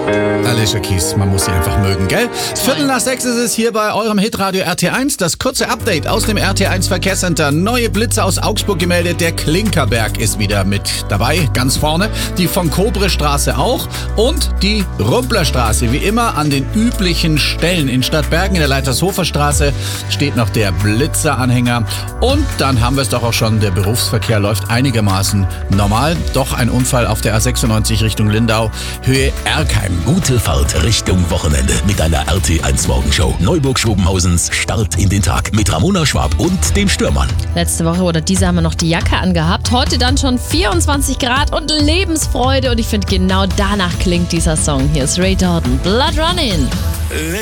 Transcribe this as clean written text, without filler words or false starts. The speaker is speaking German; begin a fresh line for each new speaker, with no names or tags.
Alicia Keys, man muss sie einfach mögen, gell? 5:45 ist es hier bei eurem Hitradio RT1. Das kurze Update aus dem RT1 Verkehrscenter. Neue Blitze aus Augsburg gemeldet. Der Klinkerberg ist wieder mit dabei, ganz vorne. Die von Kobre-Straße auch. Und die Rumplerstraße, wie immer an den üblichen Stellen. In Stadtbergen in der Leitershofer Straße steht noch der Blitzeranhänger. Und dann haben wir es doch auch schon. Der Berufsverkehr läuft einigermaßen normal. Doch ein Unfall auf der A96 Richtung Lindau, Höhe Erkheim.
Gute Fahrt Richtung Wochenende mit einer RT1 Morgenshow. Neuburg-Schobenhausens Start in den Tag mit Ramona Schwab und dem Stürmann.
Letzte Woche oder diese haben wir noch die Jacke angehabt. Heute dann schon 24 Grad und Lebensfreude. Und ich finde, genau danach klingt dieser Song. Hier ist Ray Jordan, Blood Running.